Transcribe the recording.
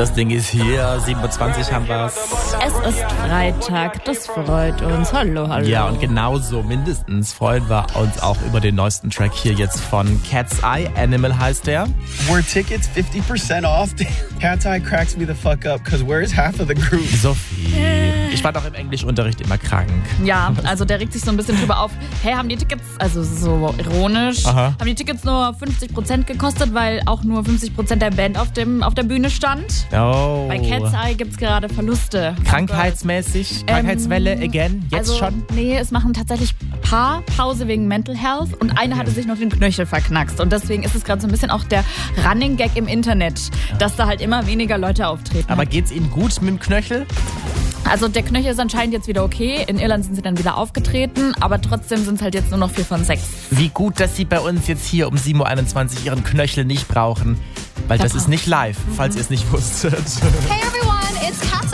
Das Ding ist hier, 7.20 Uhr haben wir's. Es ist Freitag, das freut uns. Hallo, hallo. Ja, und genauso mindestens freuen wir uns auch über den neuesten Track hier jetzt von Cat's Eye. Animal heißt der. Were tickets 50% off? Cat's Eye cracks me the fuck up, because where's half of the group? Sophie. Ich war doch im Englischunterricht immer krank. Ja, also der regt sich so ein bisschen drüber auf. Hey, haben die Tickets, also so ironisch, Aha. haben die Tickets nur 50% gekostet, weil auch nur 50% der Band auf der Bühne stand? Oh. Bei Cat's Eye gibt's gerade Verluste. Krankheitsmäßig? Krankheitswelle again? Jetzt also, schon? Nee, es machen tatsächlich Paar Pause wegen Mental Health und eine hatte sich noch den Knöchel verknackst. Und deswegen ist es gerade so ein bisschen auch der Running Gag im Internet, dass da halt immer weniger Leute auftreten. Aber geht's Ihnen gut mit dem Knöchel? Also der Knöchel ist anscheinend jetzt wieder okay. In Irland sind sie dann wieder aufgetreten, aber trotzdem sind es halt jetzt nur noch 4 von 6. Wie gut, dass Sie bei uns jetzt hier um 7.21 Uhr Ihren Knöchel nicht brauchen. Weil das ist nicht live, falls ihr es nicht wusstet. Hey everyone, it's Kat